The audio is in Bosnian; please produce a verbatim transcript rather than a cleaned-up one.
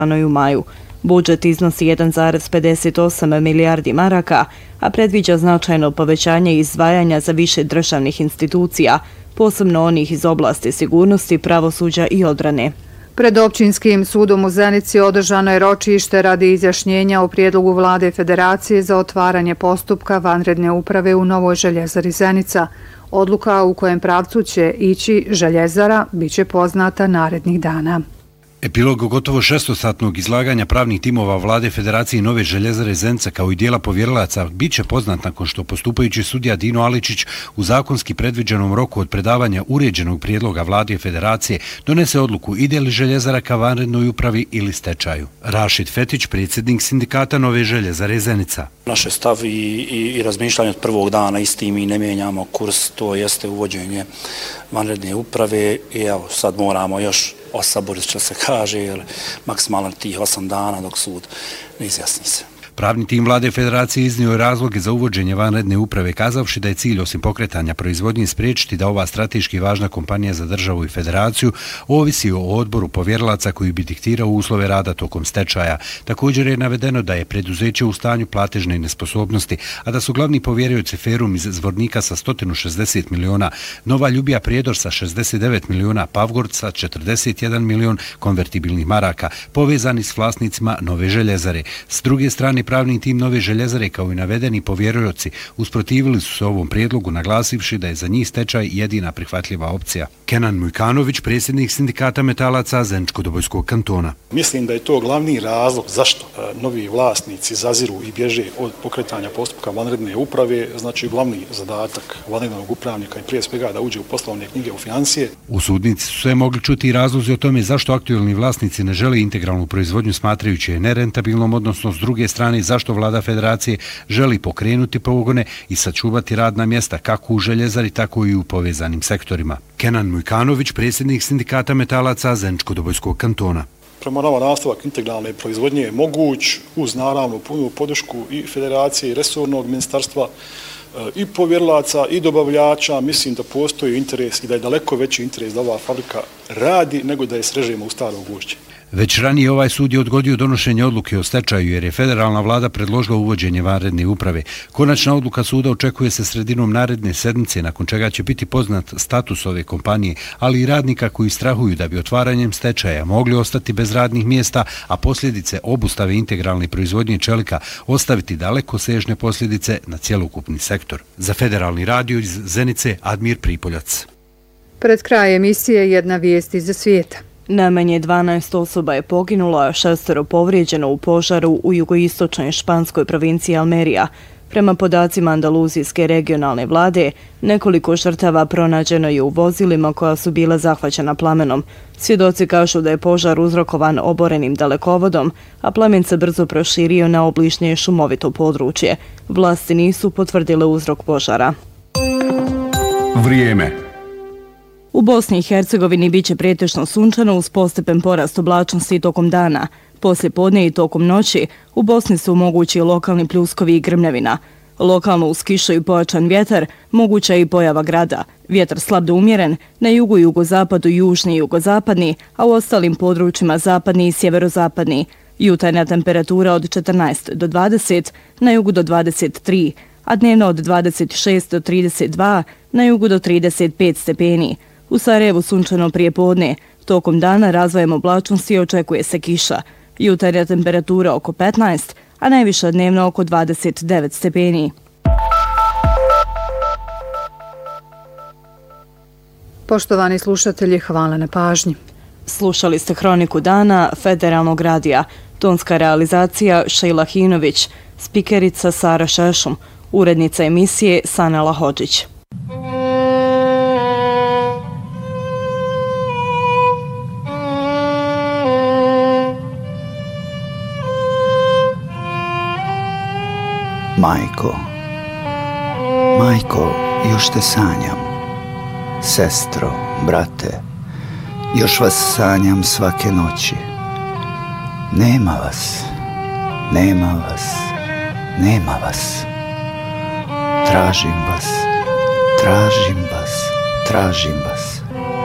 u maju. Budžet iznosi jedan zarez pedeset osam milijardi maraka, a predviđa značajno povećanje izdvajanja za više državnih institucija, posebno onih iz oblasti sigurnosti, pravosuđa i odbrane. Pred Općinskim sudom u Zenici održano je ročište radi izjašnjenja o prijedlogu Vlade Federacije za otvaranje postupka vanredne uprave u novoj željezari Zenica. Odluka u kojem pravcu će ići željezara biće poznata narednih dana. Epilog gotovo šestosatnog izlaganja pravnih timova Vlade Federacije i Nove željezare Zenica kao i dijela povjerilaca bit će poznat nakon što postupajući sudija Dino Aličić u zakonski predviđenom roku od predavanja uređenog prijedloga Vlade Federacije donese odluku ide li željezara ka vanrednoj upravi ili stečaju. Rašid Fetić, predsjednik sindikata Nove željezare Zenica. Naše stav i, i, i razmišljanje od prvog dana isti, mi ne mijenjamo kurs, to jeste uvođenje vanredne uprave i evo sad moramo još osaboriti što se kaže, jer maksimalno tih osam dana dok sud ne izjasni se. Pravni tim Vlade Federacije iznio je razloge za uvođenje vanredne uprave, kazavši da je cilj osim pokretanja proizvodnje spriječiti da ova strateški važna kompanija za državu i federaciju ovisi o odboru povjerilaca koji bi diktirao uslove rada tokom stečaja. Također je navedeno da je preduzeće u stanju platežne nesposobnosti, a da su glavni povjerioci Ferum iz Zvornika sa sto šezdeset miliona, Nova Ljubija Prijedor sa šezdeset devet miliona, Pavgord sa četrdeset jedan milion konvertibilnih maraka, povezani s vlasnicima Nove željezare. S druge strane, pravni tim Nove željezare kao i navedeni povjerioci usprotivili su se ovom prijedlogu naglasivši da je za njih stečaj jedina prihvatljiva opcija. Kenan Mujkanović, predsjednik sindikata metalaca Zeničko-Dobojskog kantona. Mislim da je to glavni razlog zašto novi vlasnici zaziru i bježe od pokretanja postupka vanredne uprave, znači glavni zadatak vanrednog upravnika i prije svega da uđe u poslovne knjige, u financije. U sudnici su se mogli čuti i razlozi o tome zašto aktuelni vlasnici ne žele integralnu proizvodnju smatrajući je nerentabilnom, odnosno s druge strane zašto Vlada Federacije želi pokrenuti pogone i sačuvati radna mjesta kako u željezari, tako i u povezanim sektorima. Kenan Mujkanović, predsjednik sindikata metalaca Zeničko-Dobojskog kantona. Prema nama nastavak integralne proizvodnje je moguć uz naravno punu podršku i federacije i resornog ministarstva i povjerilaca i dobavljača. Mislim da postoji interes i da je daleko veći interes da ova fabrika radi nego da je srežemo u staro gvožđe. Već ranije ovaj sud je odgodio donošenje odluke o stečaju jer je federalna vlada predložila uvođenje vanredne uprave. Konačna odluka suda očekuje se sredinom naredne sedmice, nakon čega će biti poznat status ove kompanije, ali i radnika koji strahuju da bi otvaranjem stečaja mogli ostati bez radnih mjesta, a posljedice obustave integralne proizvodnje čelika ostaviti daleko sežne posljedice na cjelokupni sektor. Za Federalni radio iz Zenice, Admir Pripoljac. Pred kraj emisije jedna vijest iz svijeta. Najmanje dvanaest osoba je poginulo, a šestero povrijeđeno u požaru u jugoistočnoj španskoj provinciji Almerija. Prema podacima andaluzijske regionalne vlade, nekoliko žrtava pronađeno je u vozilima koja su bila zahvaćena plamenom. Svjedoci kažu da je požar uzrokovan oborenim dalekovodom, a plamen se brzo proširio na obližnje šumovito područje. Vlasti nisu potvrdile uzrok požara. Vrijeme. U Bosni i Hercegovini biće pretežno sunčano uz postepen porast oblačnosti tokom dana. Poslije podne i tokom noći u Bosni su mogući lokalni pljuskovi i grmljavina. Lokalno uz kišu i pojačan vjetar moguća je i pojava grada. Vjetar slab do umjeren, na jugu i jugozapadu južni i jugozapadni, a u ostalim područjima zapadni i sjeverozapadni. Jutarnja temperatura od četrnaest do dvadeset, na jugu do dvadeset tri, a dnevno od dvadeset šest do trideset dva, na jugu do trideset pet stepeni. U Sarajevu sunčano prije podne, tokom dana razvojem oblačnosti očekuje se kiša. Jutarnja temperatura oko petnaest, a najviša dnevno oko dvadeset devet stepeni. Poštovani slušatelji, hvala na pažnji. Slušali ste Hroniku dana Federalnog radija. Tonska realizacija Šejla Hinović, spikerica Sara Šešum, urednica emisije Sanela Hodžić. Majko, majko, još te sanjam. Sestro, brate, još vas sanjam svake noći. Nema vas, nema vas, nema vas. Tražim vas, tražim vas, tražim vas.